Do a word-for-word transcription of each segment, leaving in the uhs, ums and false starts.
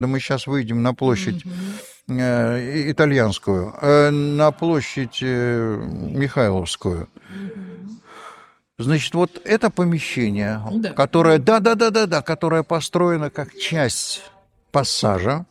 Мы сейчас выйдем на площадь Мгм. э, итальянскую, э, на площадь э, Михайловскую. Мгм. Значит, вот это помещение, Да. которое, да-да-да-да-да, которое построено как часть пассажа,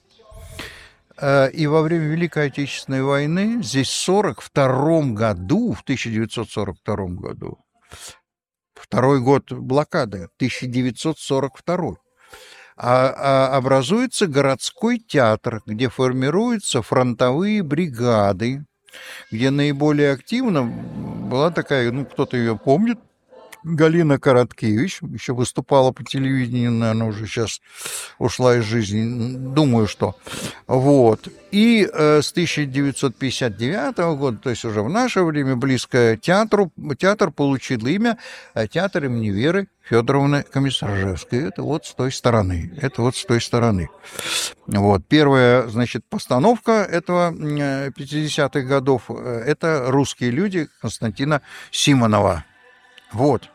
э, и во время Великой Отечественной войны здесь в сорок втором году, в тысяча девятьсот сорок втором году, второй год блокады, тысяча девятьсот сорок второй, а, а образуется городской театр, где формируются фронтовые бригады, где наиболее активно была такая, ну, кто-то ее помнит, Галина Короткевич, еще выступала по телевидению, наверное, уже сейчас ушла из жизни, думаю, что. Вот. И э, с тысяча девятьсот пятьдесят девятого года, то есть уже в наше время, близкое театру, театр получил имя театр имени Веры Федоровны Комиссаржевской. Это вот с той стороны. Это вот с той стороны. Вот. Первая, значит, постановка этого пятидесятых годов, это «Русские люди» Константина Симонова. Вот.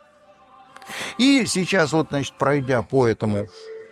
И сейчас вот, значит, пройдя по этому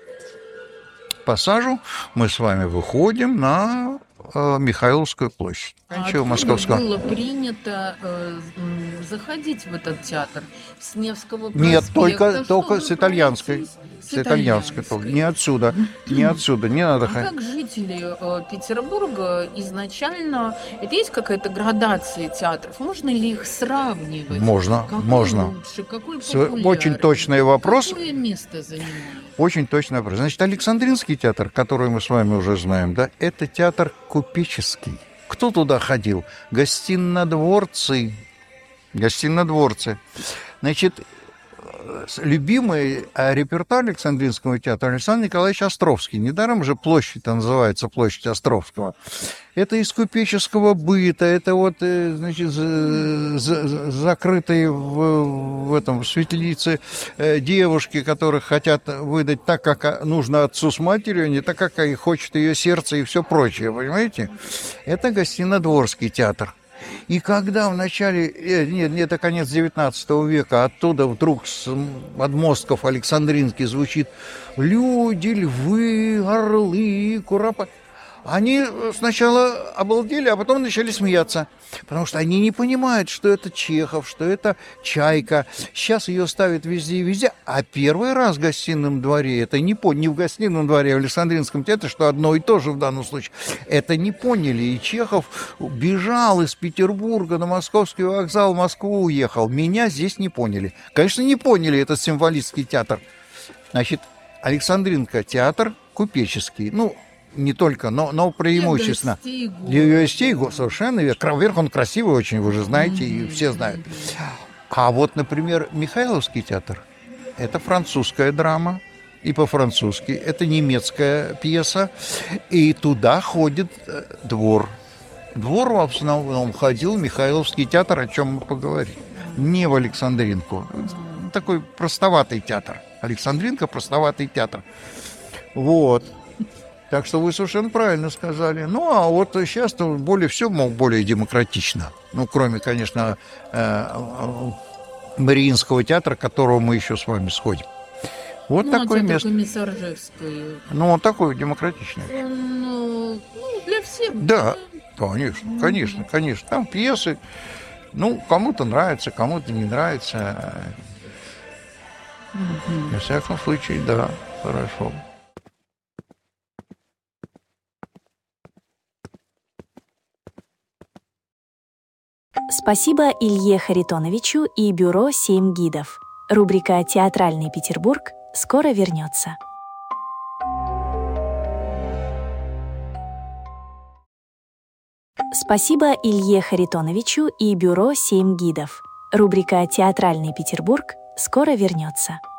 пассажу, мы с вами выходим на э, Михайловскую площадь. А Ничего, откуда Московского. было принято э, м, заходить в этот театр? С Невского Нет, только, проспекта, только с чтобы итальянской. пройтись? С С итальянской. итальянской. Не отсюда. Не отсюда. Не надо А ходить. как жители э, Петербурга изначально... Это есть какая-то градация театров? Можно ли их сравнивать? Можно, Какой можно. лучше, какой С- популярнее? Очень точный вопрос. Какое место занимает? Очень точный вопрос. Значит, Александринский театр, который мы с вами уже знаем, да, это театр купеческий. Кто туда ходил? Гостинодворцы. Гостинодворцы. Значит, любимый репертуар Александринского театра Александр Николаевич Островский. Недаром же площадь-то называется площадь Островского. Это из купеческого быта, это вот, значит, закрытые в, в этом в светлице девушки, которых хотят выдать так, как нужно отцу с матерью, не так, как хочет ее сердце и все прочее, понимаете? Это Гостинодворский театр. И когда в начале, нет, нет, это конец девятнадцатого века, оттуда вдруг с подмостков Александринский звучит «Люди, львы, орлы, куропаты». Они сначала обалдели, а потом начали смеяться, потому что они не понимают, что это Чехов, что это Чайка. Сейчас ее ставят везде и везде, а первый раз в гостином дворе, это не, по, не в гостином дворе, а в Александринском театре, что одно и то же в данном случае, это не поняли. И Чехов бежал из Петербурга на Московский вокзал, в Москву уехал. Меня здесь не поняли. Конечно, не поняли этот символистский театр. Значит, Александринка театр купеческий, ну, не только, но, но преимущественно. Для гостей, совершенно верно. Вверх он красивый очень, вы же знаете, и все знают. А вот, например, Михайловский театр – это французская драма, и по-французски. Это немецкая пьеса, и туда ходит двор. Двор в основном ходил в Михайловский театр, о чем мы поговорим. Не в Александринку. Такой простоватый театр. Александринка – простоватый театр. Вот. Так что вы совершенно правильно сказали. Ну, а вот сейчас более все, мол, более демократично. Ну, кроме, конечно, Мариинского театра, к которому мы еще с вами сходим. Вот ну, такое а место. Комиссаржевской. Ну, он такой демократичный. Он, ну, для всех. Да, конечно, конечно, конечно. Там пьесы, ну, кому-то нравится, кому-то не нравится. Mm-hmm. Во всяком случае, да, хорошо. Спасибо Илье Харитоновичу и бюро «Семь гидов». Рубрика «Театральный Петербург» скоро вернется. Спасибо Илье Харитоновичу и бюро «Семь гидов». Рубрика «Театральный Петербург» скоро вернется.